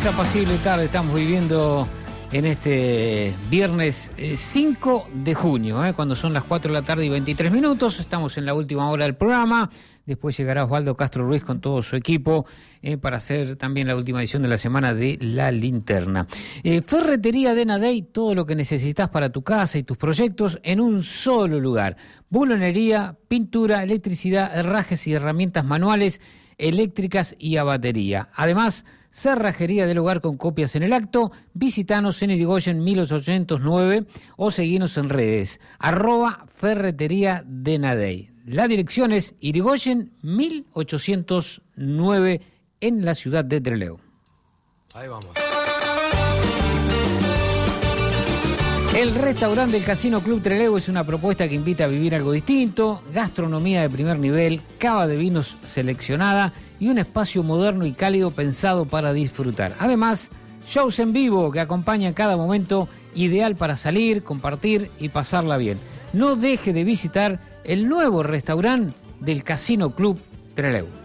Más apacible tarde estamos viviendo en este viernes 5 de junio, cuando son las 4 de la tarde y 23 minutos. Estamos en la última hora del programa. Después llegará Osvaldo Castro Ruiz con todo su equipo para hacer también la última edición de la semana de La Linterna. Ferretería Dena Day, todo lo que necesitas para tu casa y tus proyectos en un solo lugar. Bulonería, pintura, electricidad, herrajes y herramientas manuales, eléctricas y a batería. Además, cerrajería del hogar con copias en el acto. Visitanos en Irigoyen 1809 o seguinos en redes @Ferretería Dena Day. La dirección es Irigoyen 1809 en la ciudad de Trelew. Ahí vamos. El restaurante del Casino Club Trelew es una propuesta que invita a vivir algo distinto, gastronomía de primer nivel, cava de vinos seleccionada y un espacio moderno y cálido pensado para disfrutar. Además, shows en vivo que acompañan cada momento, ideal para salir, compartir y pasarla bien. No deje de visitar el nuevo restaurante del Casino Club Trelew.